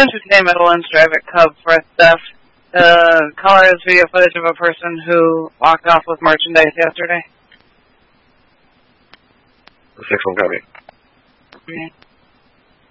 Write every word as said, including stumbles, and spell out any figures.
ten fifty-nine Meadowlands Drive at Cub for a theft. The caller has video footage of a person who walked off with merchandise yesterday. six one copy. Okay.